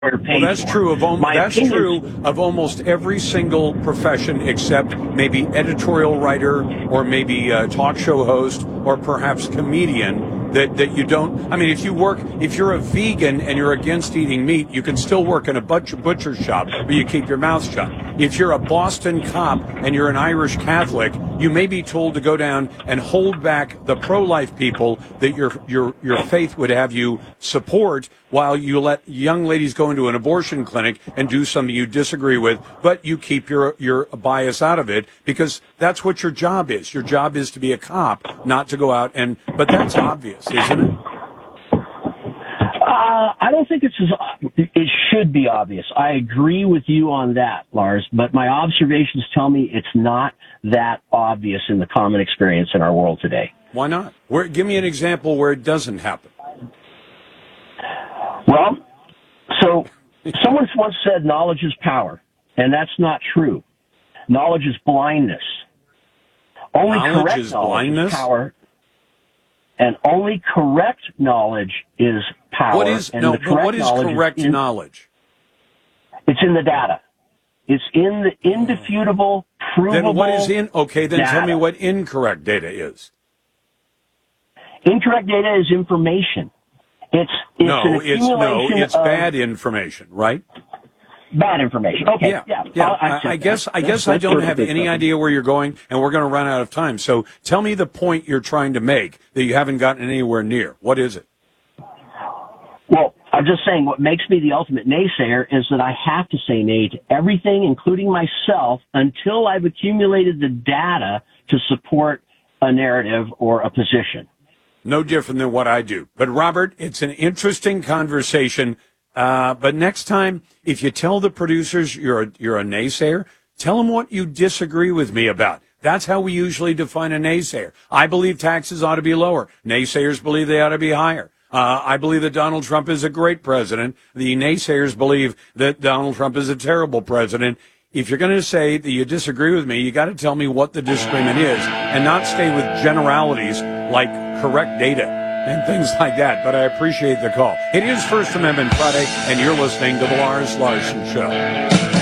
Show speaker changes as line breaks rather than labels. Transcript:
Well, that's true of almost every single profession except maybe editorial writer or maybe talk show host or perhaps comedian. That you don't. I mean, if you're a vegan and you're against eating meat, you can still work in a butcher shop, but you keep your mouth shut. If you're a Boston cop and you're an Irish Catholic, you may be told to go down and hold back the pro-life people that your faith would have you support, while you let young ladies go into an abortion clinic and do something you disagree with, but you keep your bias out of it, because that's what your job is. Your job is to be a cop, not to go out but that's obvious, isn't it?
I don't think it should be obvious. I agree with you on that, Lars, but my observations tell me it's not that obvious in the common experience in our world today.
Why not? Give me an example where it doesn't happen.
Well, so someone once said knowledge is power, and that's not true. Knowledge is blindness. Only correct knowledge is power, and only correct knowledge is power.
What is correct knowledge?
It's in the data. It's in the indefutable, provable.
Then what is then
data.
Tell me what incorrect data is.
Incorrect data is information. It's
bad information, right?
Bad information. Okay.
Yeah. I guess I don't have any idea where you're going, and we're going to run out of time. So tell me the point you're trying to make that you haven't gotten anywhere near. What is it?
Well, I'm just saying what makes me the ultimate naysayer is that I have to say nay to everything, including myself, until I've accumulated the data to support a narrative or a position.
No different than what I do. But, Robert, it's an interesting conversation. But next time, if you tell the producers you're a naysayer, tell them what you disagree with me about. That's how we usually define a naysayer. I believe taxes ought to be lower. Naysayers believe they ought to be higher. I believe that Donald Trump is a great president. The naysayers believe that Donald Trump is a terrible president. If you're going to say that you disagree with me, you got to tell me what the disagreement is, and not stay with generalities like correct data and things like that. But I appreciate the call. It is First Amendment Friday, and you're listening to The Lars Larson Show.